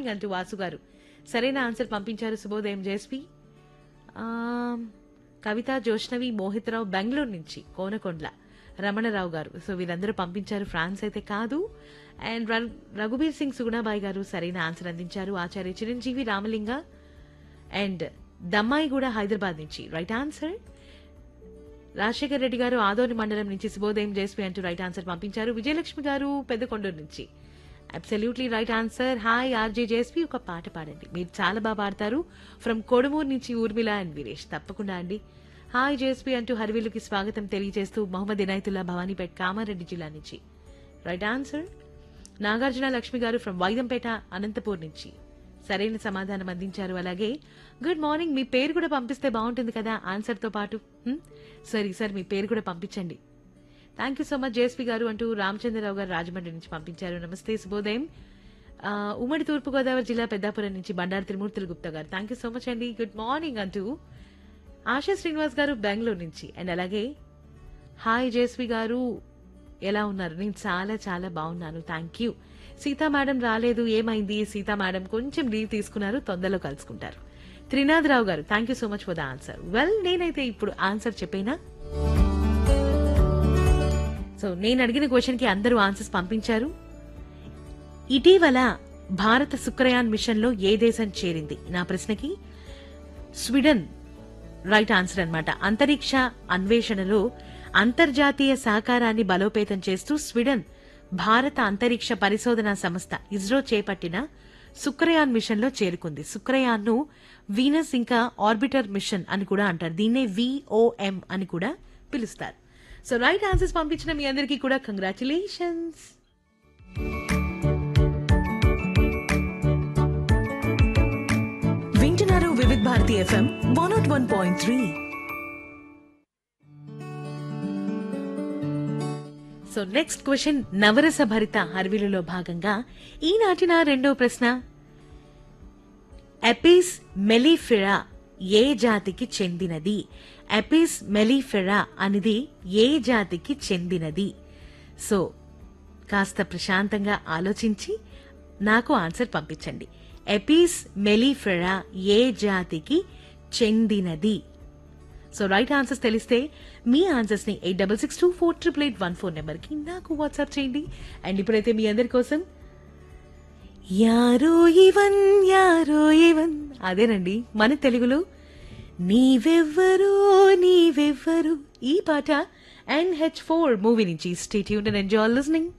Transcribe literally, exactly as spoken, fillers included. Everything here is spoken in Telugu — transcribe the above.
మార్నింగ్ అంటూ వాసు గారు సరైన ఆన్సర్ పంపించారు. శుభోదయం జేఎస్పీ. కవిత, జోష్నవి, మోహిత్రావు బెంగళూరు నుంచి, కోనకొండ్ల రమణరావు గారు. సో వీరందరూ పంపించారు. ఫ్రాన్స్ అయితే కాదు. అండ్ రఘుబీర్ సింగ్ సుగుణాబాయి గారు సరైన ఆన్సర్ అందించారు. ఆచార్య చిరంజీవి, రామలింగ అండ్ దమ్మాయి కూడా హైదరాబాద్ నుంచి రైట్ ఆన్సర్. రాజశేఖర్ రెడ్డి గారు ఆదోని మండలం నుంచి శుభోదయం జేఎస్పీ అంటూ రైట్ ఆన్సర్ పంపించారు. విజయలక్ష్మి గారు పెద్దకొండూరు నుంచి absolutely right answer. Hi RJ JSP, ఒక పాట పాడండి, మీరు చాలా బాగా పాడతారు. ఫ్రమ్ కొడుమూరు నుంచి ఊర్మిళ అండ్ వీరేష్. తప్పకుండా అండి. హాయ్ జేఎస్పీ అంటూ హరివిల్లుకి స్వాగతం తెలియజేస్తూ మొహమ్మద్ ఇనాయతుల్లా భవానీపేట్ కామారెడ్డి జిల్లా నుంచి రైట్ ఆన్సర్. నాగార్జున లక్ష్మి గారు ఫ్రమ్ వైదంపేట అనంతపూర్ నుంచి సరైన సమాధానం అందించారు. అలాగే గుడ్ మార్నింగ్, మీ పేరు కూడా పంపిస్తే బాగుంటుంది కదా ఆన్సర్ తో పాటు. సరే సార్, మీ పేరు కూడా పంపించండి. Thank you so much JSP గారు అంటూ రామచంద్రరావు గారు రాజమండ్రి నుంచి పంపించారు. నమస్తే, శుభోదయం. ఉమ్మడి తూర్పుగోదావరి జిల్లా పెద్దాపురం నుంచి బండారు త్రిమూర్తులు గుప్తా గారు థ్యాంక్ యూ సో మచ్ అండి. గుడ్ మార్నింగ్ అంటూ ఆశా శ్రీనివాస్ గారు బెంగళూరు నుంచి. అండ్ అలాగే హాయ్ జేఎస్పీ గారు, ఎలా ఉన్నారు? నేను చాలా చాలా బాగున్నాను, థ్యాంక్ యూ. సీతా మేడం రాలేదు, ఏమైంది? సీతా మేడం కొంచెం లీవ్ తీసుకున్నారు, తొందరలో కలుసుకుంటారు. త్రినాథరావు గారు thank you so much for the answer. Well, నేనైతే ఇప్పుడు ఆన్సర్ చెప్పేనా? సో నేను అడిగిన క్వశ్చన్ కి అందరూ ఆన్సర్స్ పంపించారు. ఇటీవల భారత శుక్రయాన్ మిషన్ లో ఏ దేశం చేరింది? నా ప్రశ్నకి స్వీడన్ రైట్ ఆన్సర్ అన్నమాట. అంతరిక్ష అన్వేషణలో అంతర్జాతీయ సహకారాన్ని బలోపేతం చేస్తూ స్వీడన్ భారత అంతరిక్ష పరిశోధనా సంస్థ ఇస్రో చేపట్టిన శుక్రయాన్ మిషన్ లో చేరుకుంది. శుక్రయాన్ ను వీనస్ ఇంకా ఆర్బిటర్ మిషన్ అని కూడా అంటారు. దీన్నే విఓఎం అని కూడా పిలుస్తారు. సో రైట్ ఆన్సర్స్ పంపించిన మీ అందరికీ కూడా కంగ్రాచులేషన్స్. వింటున్నారు వివిధ Bharati FM one not one point three. So next question నవరస భరిత హర్విలులో భాగంగా ఈనాటి నా రెండో ప్రశ్న, ఎపిస్ మెలిఫెరా ఏ జాతికి చెందినది? ఎపిస్ మెలిఫెరా అనేది ఏ జాతికి చెందినది? సో కాస్త ప్రశాంతంగా ఆలోచించి నాకు ఆన్సర్ పంపించండి. ఎపిస్ మెలిఫెరా ఏ జాతికి చెందినది? సో రైట్ ఆన్సర్స్ తెలిస్తే మీ ఆన్సర్స్ ని eight double six two four triple eight one four number కి నాకు వాట్సాప్ చేయండి. అండ్ ఇప్పుడైతే మీ అందరి కోసం యారో ఇవన్ యారో ఇవన్, అదేనండి మన తెలుగులో నీవెవ్వరు నీవెవ్వరు, ఈ పాట ఎన్ హెచ్ ఫోర్ మూవీ నుంచి. Stay tuned and enjoy listening.